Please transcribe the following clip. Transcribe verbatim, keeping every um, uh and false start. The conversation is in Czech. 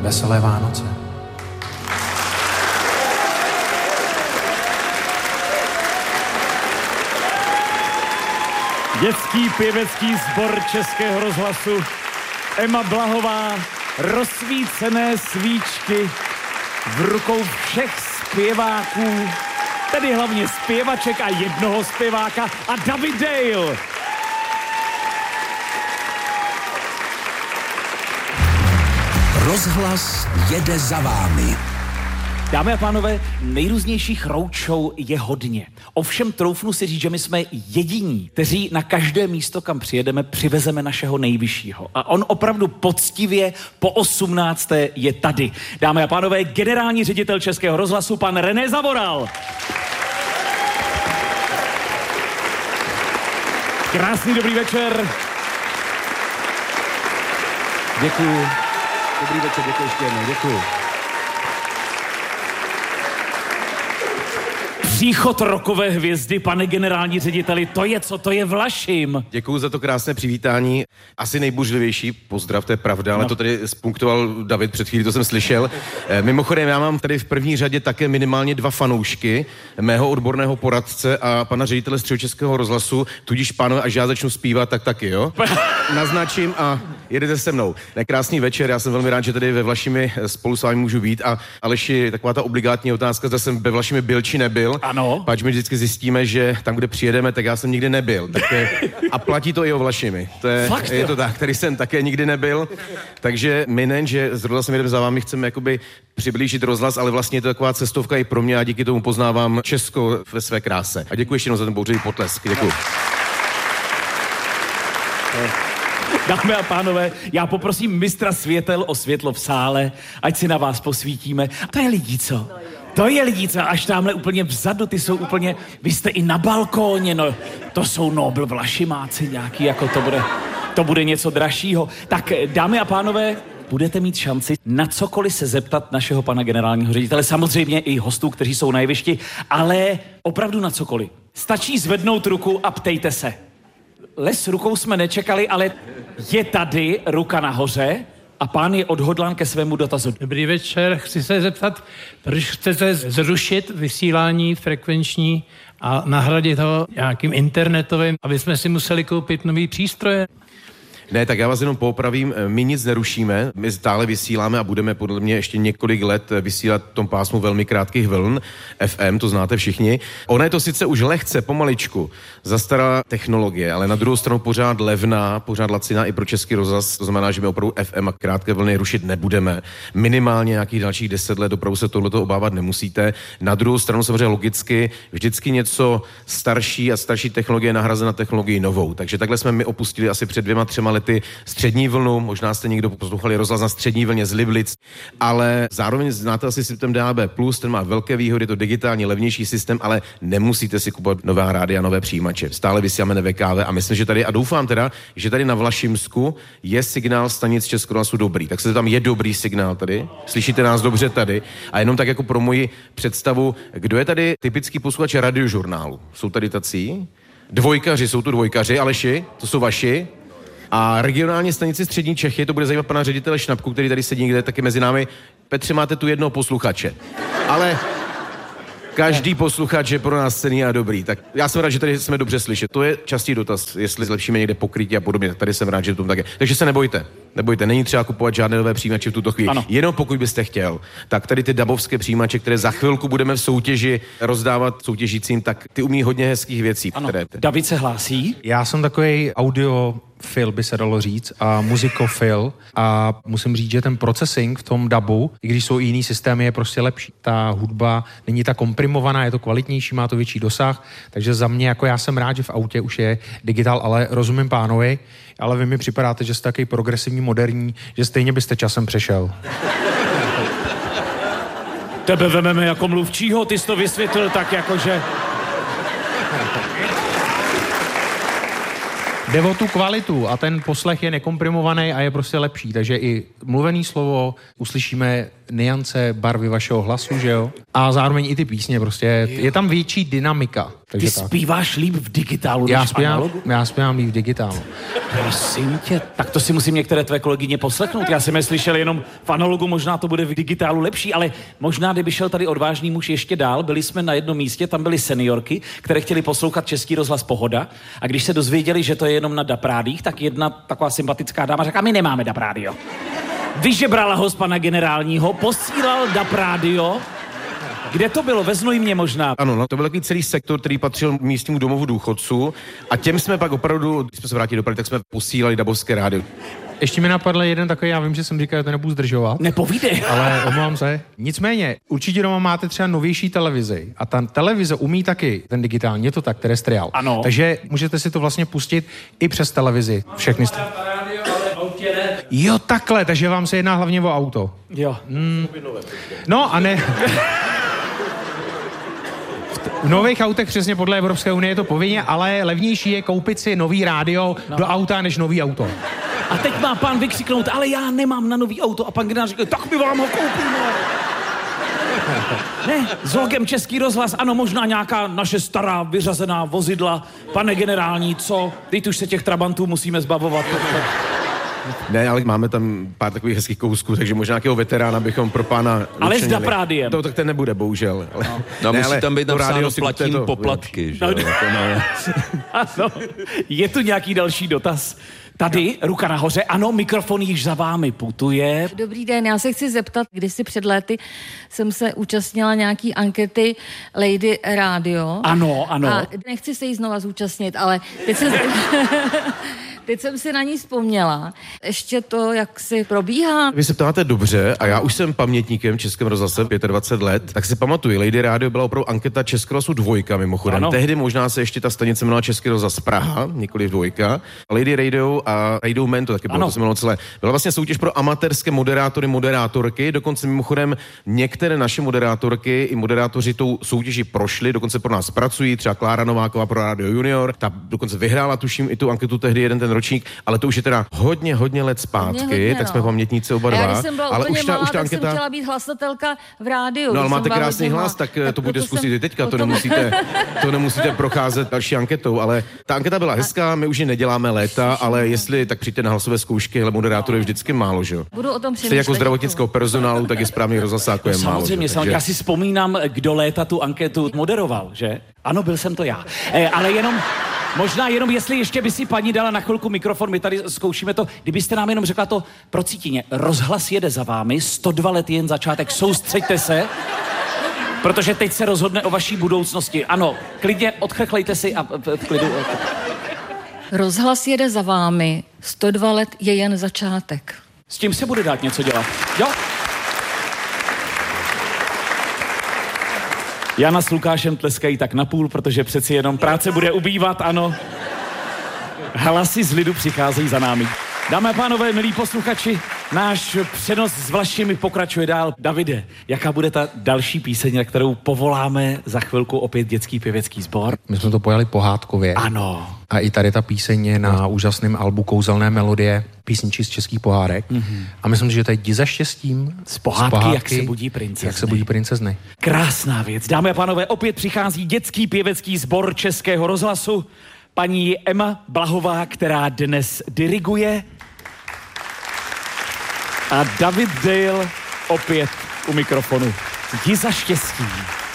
Veselé Vánoce. Dětský pěvecký sbor Českého rozhlasu, Emma Blahová, rozsvícené svíčky v rukou všech zpěváků, tedy hlavně zpěvaček a jednoho zpěváka a David Dale. Rozhlas jede za vámi. Dámy a pánové, nejrůznějších roadshow je hodně. Ovšem troufnu si říct, že my jsme jediní, kteří na každé místo, kam přijedeme, přivezeme našeho nejvyššího. A on opravdu poctivě po osmnácté je tady. Dámy a pánové, generální ředitel Českého rozhlasu, pan René Zavoral. Krásný dobrý večer. Děkuju. Dobrý večer, děkuji ještě jednou, děkuju. Příchod rokové hvězdy, pane generální řediteli, to je co, to je Vlašim. Děkuju za to krásné přivítání. Asi nejbuřlivější pozdrav, to je pravda, ale no. To tady spunktoval David před chvílí, to jsem slyšel. E, mimochodem, já mám tady v první řadě také minimálně dva fanoušky, mého odborného poradce a pana ředitele Středočeského rozhlasu, tudíž pánové, až já začnu zpívat, tak taky, jo? Naznačím a jedete se mnou. Krásný večer, já jsem velmi rád, že tady ve Vlašimi spolu s vámi můžu být a Aleši, taková ta obligátní otázka, zda jsem ve Vlašimi byl či nebyl. Ano. Pač my vždycky zjistíme, že tam, kde přijedeme, tak já jsem nikdy nebyl. Tak je, a platí to i o Vlašimi. To je, Fakt, je to tak, který jsem také nikdy nebyl. Takže my nejen, že s rozhlasem jedeme za vámi, chceme jakoby přiblížit rozhlas, ale vlastně je to taková cestovka i pro mě a díky tomu poznávám Česko ve své kráse. A děkuji ještě jednou za ten bouřlivý potlesk. Děkuji. Dámy a pánové, já poprosím mistra světel o světlo v sále, ať si na vás posvítíme. A to je lidí, co? To je lidí, co? Až tamhle úplně vzadu, ty jsou úplně, vy jste i na balkóně, no, to jsou Nobel Vlašimáci nějaký, jako to bude, to bude něco dražšího. Tak, dámy a pánové, budete mít šanci na cokoliv se zeptat našeho pana generálního ředitele, samozřejmě i hostů, kteří jsou na jevišti, ale opravdu na cokoliv. Stačí zvednout ruku a ptejte se. Les rukou jsme nečekali, ale je tady ruka nahoře a pán je odhodlán ke svému dotazu. Dobrý večer, chci se zeptat, proč chcete zrušit vysílání frekvenční a nahradit ho nějakým internetovým, aby jsme si museli koupit nový přístroje? Ne, tak já vás jenom poopravím, my nic nerušíme, my stále vysíláme a budeme podle mě ještě několik let vysílat v tom pásmu velmi krátkých vln, F M, to znáte všichni. Ona je to sice už lehce, pomaličku, zastaralá technologie, ale na druhou stranu pořád levná, pořád laciná i pro Český rozhlas, to znamená, že my opravdu F M a krátké vlny rušit nebudeme. Minimálně nějakých dalších deset let, opravdu se tohleto obávat nemusíte. Na druhou stranu samozřejmě logicky vždycky něco starší a starší technologie nahrazena technologií novou. Takže takhle jsme my opustili asi před dvěma, třema lety střední vlnu, možná jste někdo poslouchali rozhlas na střední vlně z Liblic, ale zároveň znáte asi systém D A B plus, ten má velké výhody, je to digitální levnější systém, ale nemusíte si kupovat nová rádia, nové přijímače. Stále vysíláme na V K V a myslím, že tady, a doufám teda, že tady na Vlašimsku je signál stanic Českého rozhlasu dobrý. Tak se tam je dobrý signál tady, slyšíte nás dobře tady a jenom tak jako pro moji představu, kdo je tady typický posluchač radiožurnálu? Jsou tady tací? Dvojkaři, jsou tu dvojkaři, Aleši, to jsou vaši. A regionální stanici Střední Čechy, to bude zajímat pana ředitele Šnapku, který tady sedí někde taky mezi námi. Petře, máte tu jednoho posluchače. Ale každý posluchač je pro nás cenný a dobrý. Tak já jsem rád, že tady jsme dobře slyšet. To je častý dotaz, jestli zlepšíme někde pokrytí a podobně. Tak tady jsem rád, že to tak je. Takže se nebojte. Nebojte, není třeba kupovat žádné nové přijímače v tuto chvíli. Ano. Jenom pokud byste chtěl, tak tady ty dabovské přijímače, které za chvilku budeme v soutěži rozdávat soutěžícím, tak ty umí hodně hezkých věcí. Ano. Které... David se hlásí. Já jsem takový audiofil, by se dalo říct, a muzikofil a musím říct, že ten processing v tom dabu, i když jsou i jiný systémy, je prostě lepší. Ta hudba není tak komprimovaná, je to kvalitnější, má to větší dosah, takže za mě, jako já jsem rád, že v autě už je digitál, ale rozumím pánovi, ale vy mi připadáte, že jste takový progresivní, moderní, že stejně byste časem přešel. Tebe vememe jako mluvčího, ty jsi to vysvětlil tak jakože... Jde o tu kvalitu a ten poslech je nekomprimovaný a je prostě lepší, takže i mluvený slovo uslyšíme nuance barvy vašeho hlasu, že jo? A zároveň i ty písně, prostě je tam větší dynamika. Ty tak. Zpíváš líp v digitálu já než zpívám, v analogu? Já zpívám líp v digitálu. Prosím tě, tak to si musím některé tvé kolegyně poslechnout. Já jsem je slyšel jenom v analogu, možná to bude v digitálu lepší, ale možná, kdyby šel tady odvážný muž ještě dál, byli jsme na jednom místě, tam byly seniorky, které chtěli poslouchat Český rozhlas Pohoda, a když se dozvěděli, že to je jenom na DAB rádích, tak jedna taková sympatická dáma řekla, my nemáme DAB rádio. Vyžebrala ho z pana generálního, posílal DAB rádio. Kde to bylo? Ve Znojmě možná. Ano, no, to byl takový celý sektor, který patřil místnímu domovu důchodců, a těm jsme pak opravdu, když jsme se vrátili do Prahy, tak jsme posílali dabovské rádio. Ještě mi napadl jeden takový, já vím, že jsem říkal, že to nebudu zdržovat. Nepovídej. Ale omlouvám se. Nicméně, určitě doma máte třeba novější televizi a ta televize umí taky ten digitální, je to tak, terestriál. Ano. Takže můžete si to vlastně pustit i přes televizi. Všechny st- Jo, takhle, takže vám se jedná hlavně o auto. Jo. Hmm. No a ne... V nových autech přesně podle Evropské unie je to povinně, ale levnější je koupit si nový rádio no. do auta než nový auto. A teď má pán vykřiknout, ale já nemám na nový auto. A pan generál říká, tak my vám ho koupíme. Ne, s logem Český rozhlas, ano, možná nějaká naše stará vyřazená vozidla. Pane generální, co? Teď už se těch trabantů musíme zbavovat. Ne, ale máme tam pár takových hezkých kousků, takže možná nějakého veterána bychom pro pána... Ale s DAB rádiem. To tak ten nebude, bohužel. Ale, no, no ne, musí ale tam být napsáno, platím to, poplatky, že no, jo? Ne... Ano, je tu nějaký další dotaz? Tady, ruka nahoře, ano, mikrofon již za vámi putuje. Dobrý den, já se chci zeptat, kdysi před léty jsem se účastnila nějaký ankety Lady Radio. Ano, ano. A nechci se jí znova zúčastnit, ale teď jsem, teď jsem si na ní vzpomněla. Ještě to, jak si probíhá. Vy se ptáte dobře, a já už jsem pamětníkem Českém rozhlase dvacet pět let, tak si pamatuju, Lady Radio byla opravdu anketa Českého rozhlasu dvojka mimochodem. Ano. Tehdy možná se ještě ta stanice jmenovala Český rozhlas Praha, nikoli dvojka. Lady Radio a Radio Man to taky bylo, to se jmenovalo celé. Byla vlastně soutěž pro amatérské moderátory, moderátorky, dokonce mimochodem některé naše moderátorky i moderátoři tou soutěži prošli, dokonce pro nás pracují, třeba Klára Nováková pro Radio Junior, ta dokonce vyhrála, tuším, i tu anketu tehdy jeden ten ročník, ale to už je teda hodně, hodně let zpátky, hodně, hodně, tak jsme no. pamětníci oba dva. Já když jsem byla ale úplně už ta, malá, už ta tak anketa... jsem chtěla být hlasatelka v rádiu. No ale máte krásný hlas, tak, tak to budete zkusit i teďka, to nemusíte, to nemusíte procházet další anketou, ale ta anketa byla hezká, my už ji neděláme léta, ale jestli tak přijďte na hlasové zkoušky, ale moderátorů je vždycky málo, že jo? Budu o tom přemýšlet. Jste jako zdravotnického personálu, tak je správný rozhlasáko je málo. Samozřejmě, samozřejmě. Já si vzpomínám, kdo léta tu anketu moderoval, že? Ano, byl jsem to já. E, ale jenom, možná jenom, jestli ještě by si paní dala na chvilku mikrofon, my tady zkoušíme to, kdybyste nám jenom řekla to procítěně. Rozhlas jede za vámi, sto dva let jen začátek, soustřeďte se, protože teď se rozhodne o vaší budoucnosti. Ano, klidně odchrchlejte si a v klidu. Rozhlas jede za vámi, sto dva let je jen začátek. S tím se bude dát něco dělat. Jo? Jana s Lukášem tleskají tak napůl, protože přeci jenom práce bude ubývat, ano. Hlasy z lidu přicházejí za námi. Dámy a pánové, milí posluchači, náš přenos s Vlašimi pokračuje dál. Davide, jaká bude ta další píseň, na kterou povoláme za chvilku opět dětský pěvecký sbor? My jsme to pojali pohádkově. Ano. A i tady ta píseň je na úžasném albu Kouzelné melodie, písničky z českých pohádek. Mm-hmm. A myslím si, že to je Jdi za štěstím. Z pohádky, z pohádky, jak se budí princezny. Jak se budí princezny. Krásná věc. Dámy a pánové, opět přichází dětský pěvecký sbor Českého rozhlasu. Paní Emma Blahová, která dnes diriguje. A David Dale opět u mikrofonu. Jdi za štěstím.